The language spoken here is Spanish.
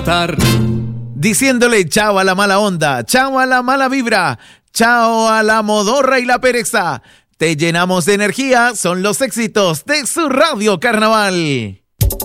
Diciéndole chao a la mala onda, chao a la mala vibra, chao a la modorra y la pereza. Te llenamos de energía, son los éxitos de su Radio Carnaval.